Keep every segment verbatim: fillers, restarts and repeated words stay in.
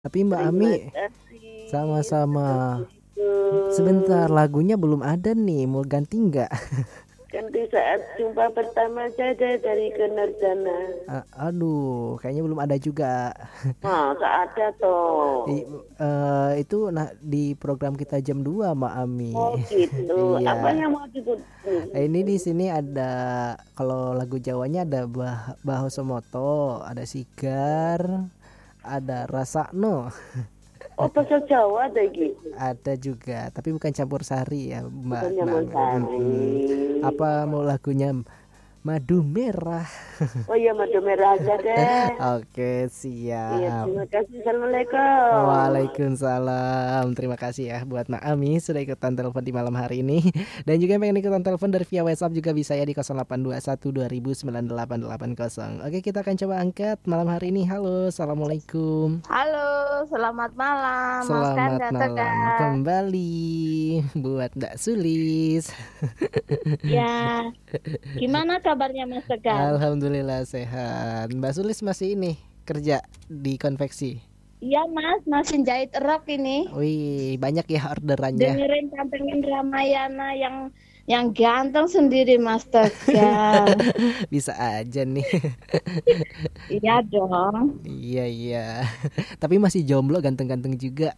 Tapi Mbak Terima Ami, kasih atas sama-sama. itu. Sebentar, lagunya belum ada nih, mau ganti nggak? Kan di saat jumpa pertama saja dari Kenarjana. A- Aduh, kayaknya belum ada juga. Masa ada toh. I- eh, itu nah di program kita jam dua Mbak Ami. Oh gitu. Apa Iya. yang mau disebut? Eh, Ini di sini ada kalau lagu Jawanya ada bah Baho Somoto, ada Sigar, ada Rasakno, Oh bahasa Jawa ada gitu. ada juga, tapi bukan campur sari ya Mbak Bukannya Mbak Ami. Sari. Mm-mm. Apa mau lagunya Madu Merah? Oh iya madu merah aja deh. Oke, Iya siap. terima kasih. Assalamualaikum. Waalaikumsalam. Terima kasih ya buat Naami sudah ikutan telepon di malam hari ini. Dan juga yang pengen ikutan telepon dari via WhatsApp juga bisa ya di nol delapan dua satu dua nol sembilan delapan delapan nol. Oke, kita akan coba angkat malam hari ini. Halo, Assalamualaikum. Halo, selamat malam, Mas Selamat Kanda malam Tegar. kembali buat Mbak Sulis. Ya, gimana kabarnya Mas Tegar? Alhamdulillah sehat. Mbak Sulis masih ini kerja di konveksi. Iya Mas, masih jahit rok ini. Wih, banyak ya orderannya. Dengerin pantengin Ramayana yang yang ganteng sendiri Mas Tegar. Bisa aja nih. Iya dong. Iya iya. Tapi masih jomblo ganteng-ganteng juga.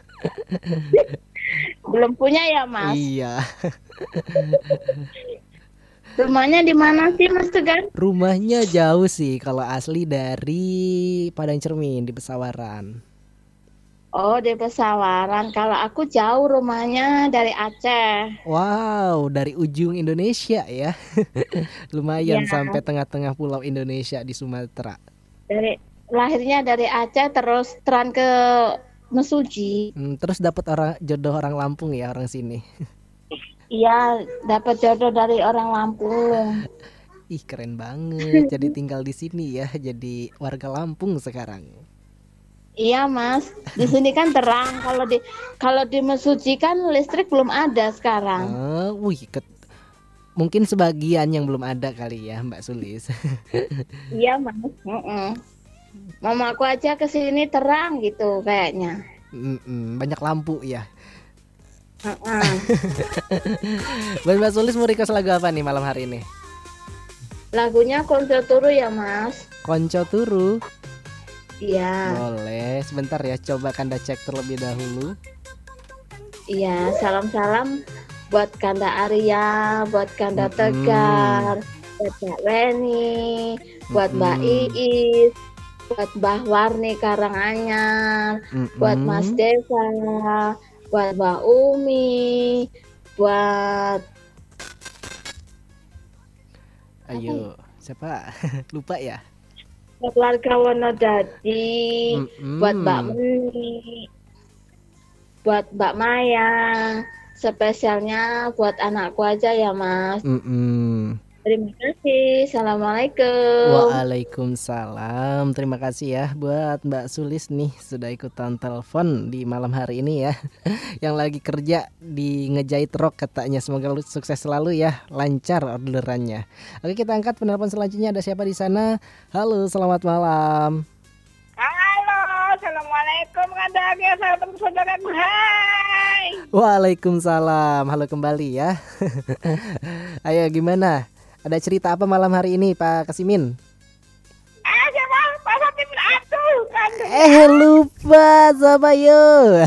Belum punya ya Mas? Iya. Rumahnya di mana sih Mas Tegar? Rumahnya jauh sih kalau asli dari Padang Cermin di Pesawaran. Oh, di Pesawaran. Kalau aku jauh rumahnya dari Aceh. Wow, dari ujung Indonesia ya. Iya, Lumayan sampai tengah-tengah pulau Indonesia di Sumatera. dari lahirnya dari Aceh terus teran ke Mesuji. Hmm, terus dapat orang jodoh orang Lampung ya orang sini. Iya, dapat jodoh dari orang Lampung. Ih, keren banget. Jadi tinggal di sini ya, jadi warga Lampung sekarang. Iya, Mas. Di sini kan terang. Kalau di kalau di Mesuji kan listrik belum ada sekarang. Eh, wih, ket- mungkin sebagian yang belum ada kali ya, Mbak Sulis. Iya, Mas. Mm-mm. Mama aku aja ke sini terang gitu kayaknya. Mm-mm, banyak lampu ya. Mm-mm. Buat Mbak Sulis mau request lagu apa nih malam hari ini? Lagunya Konco Turu ya, Mas. Konco Turu. Iya. Boleh, sebentar ya, coba Kanda cek terlebih dahulu. Iya, salam-salam buat Kanda Arya, buat Kanda Mm-mm. Tegar, buat Mbak Weni, buat Mbak Mm-mm. Iis, buat Mbah Warni Karanganyar, buat Mas Mm-mm. Desa, buat Mbak Umi, buat Ayo, siapa? Lupa ya? buat warga Wonodadi, buat Mbak Mm-mm. Meni, buat Mbak Maya, spesialnya buat anakku aja ya Mas. Mm-mm. Terima kasih. Assalamualaikum. Waalaikumsalam. Terima kasih ya buat Mbak Sulis nih sudah ikutan telepon di malam hari ini ya. Yang lagi kerja di ngejahit rok katanya. Semoga lu sukses selalu ya, lancar orderannya. Oke, kita angkat penelpon selanjutnya. Ada siapa di sana? Halo, selamat malam. Halo, assalamualaikum kadang sahabat saudaraku. Hai. Waalaikumsalam. Halo kembali ya. Ayo gimana? Ada cerita apa malam hari ini Pak Kasimin? Ah, siapa? Pak Satim aduh, kan. Eh lupa sama yuk.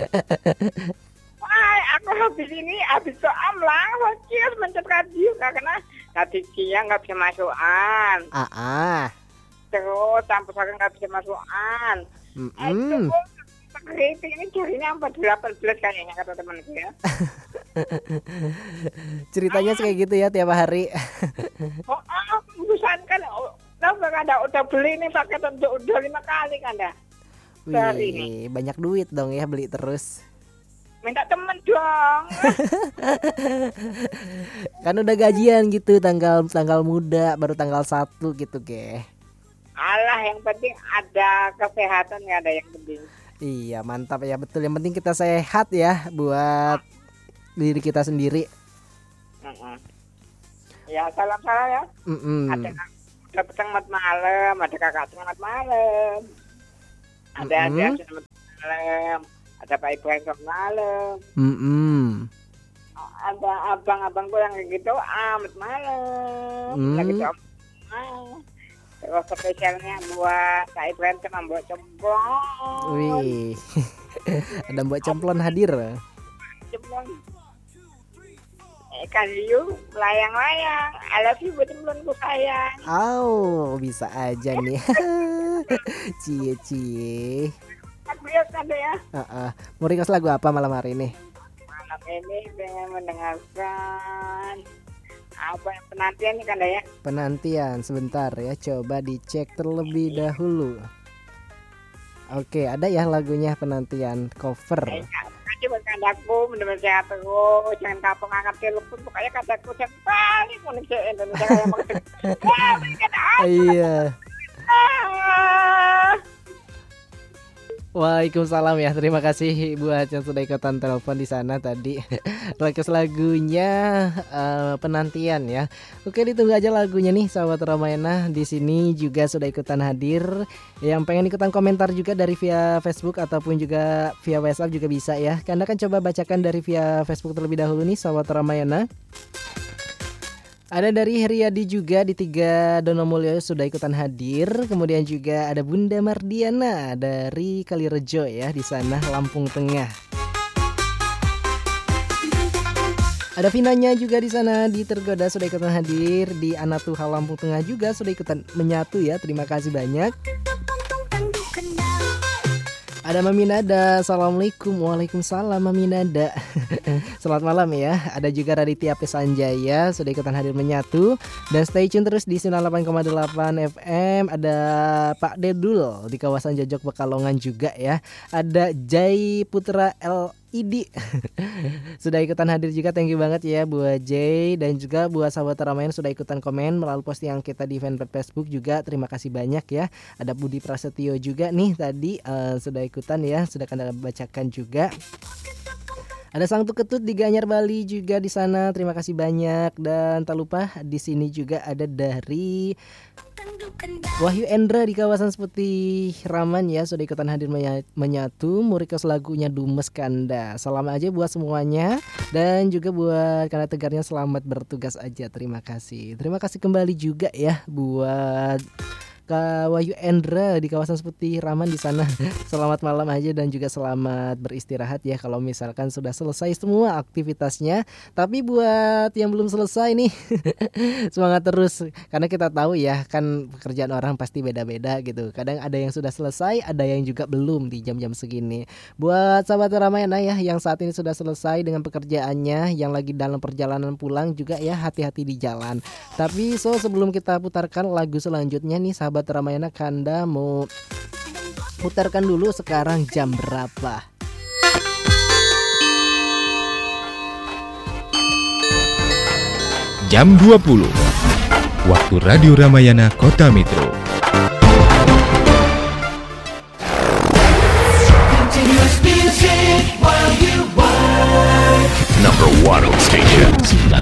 Wah, aku habis ini habis soal langsung cius mencet radio karena tadi siang nggak bisa masukan. Ah ah. Terus campur saya nggak bisa masukan. Eh, Mm-mm. terus kritik ini jarinya sampai delapan belas kayaknya kata temanku ya. Ceritanya kayak gitu ya tiap hari. Oh, oh busan kan oh, nah, ada udah beli nih paket untuk udah lima kali kan dah. Dari ini. Wih, banyak duit dong ya beli terus. Minta temen dong. Kan udah gajian gitu tanggal tanggal muda baru tanggal satu gitu ke. Alah yang penting ada kesehatan ya ada yang penting. Iya, mantap ya betul. Yang penting kita sehat ya buat diri kita sendiri. Mm-mm. Ya salam-salam ya. Mm-mm. Ada udah petang mat malam, ada kakak selamat malam. Ada Mm-mm. ada Selamat Malam, ada Pak Ibrahim Selamat Malam, Mm-mm. ada abang-abangku yang kayak gitu, Amat Malam, Hmm. lagi gitu. Malam. Terus spesialnya buat Pak Ibrahim sama Mbok Cemplon. Wih. Ada Mbak Cemplon hadir. Cemplon. Ikan hiu, layang-layang. I love you buat cemplonku sayang. Oh, bisa aja nih. Cie cie. Aku ya kade ya. Heeh. Mau request lagu apa malam hari ini? Malam ini pengen mendengarkan apa yang penantian nih kanda ya. Penantian sebentar ya, coba dicek terlebih dahulu. Oke, ada ya lagunya penantian cover. Eh, kasih buat kandaku, bener-bener sehat terus. Jangan kapok angkat telepon, pokoknya kandaku yang paling unik se Indonesia kayak maksud. Wah, berikan apa? Iya. Ah. Waalaikumsalam ya. Terima kasih buat yang sudah ikutan telepon di sana tadi. Request lagunya uh, penantian ya. Oke, ditunggu aja lagunya nih sahabat Ramayana. Di sini juga sudah ikutan hadir. Yang pengen ikutan komentar juga dari via Facebook ataupun juga via WhatsApp juga bisa ya. Karena kan coba bacakan dari via Facebook terlebih dahulu nih sahabat Ramayana. Ada dari Heriadi juga di tiga Donomulyo sudah ikutan hadir. Kemudian juga ada Bunda Mardiana dari Kalirejo ya di sana Lampung Tengah. Ada Vinanya juga di sana di Tergoda sudah ikutan hadir. Di Anatuha Lampung Tengah juga sudah ikutan menyatu ya. Terima kasih banyak. Ada Mami Nada, assalamualaikum. Waalaikumsalam Mami Nada. Selamat malam ya. Ada juga Raditya Pesanjaya sudah ikutan hadir menyatu. Dan stay tune terus di sembilan puluh delapan koma delapan F M. Ada Pak Dedul di kawasan Jojok Pekalongan juga ya. Ada Jai Putra L I D sudah ikutan hadir juga. Thank you banget ya buat Jay. Dan juga buat sahabat Ramayana sudah ikutan komen melalui postingan kita di fanpage Facebook juga. Terima kasih banyak ya. Ada Budi Prasetyo juga nih tadi uh, sudah ikutan ya. Sudah kami bacakan juga. Ada Sang Tuketut di Gianyar Bali juga di sana. Terima kasih banyak. Dan tak lupa di sini juga ada dari Wahyu Endra di kawasan Seputih Raman ya. Sudah ikutan hadir menyatu. Murikas lagunya Dumes Kanda. Salam aja buat semuanya. Dan juga buat Kanda Tegarnya selamat bertugas aja. Terima kasih. Terima kasih kembali juga ya buat Kak Wahyu Endra di kawasan Seputih Raman di sana. Selamat malam aja dan juga selamat beristirahat ya kalau misalkan sudah selesai semua aktivitasnya. Tapi buat yang belum selesai nih semangat terus karena kita tahu ya kan pekerjaan orang pasti beda-beda gitu. Kadang ada yang sudah selesai, ada yang juga belum di jam-jam segini. Buat sahabat Ramayana ya yang saat ini sudah selesai dengan pekerjaannya, yang lagi dalam perjalanan pulang juga ya hati-hati di jalan. Tapi so sebelum kita putarkan lagu selanjutnya nih sahabat Ramayana, Kanda mau putarkan dulu sekarang jam berapa. Jam dua puluh. Waktu Radio Ramayana Kota Metro.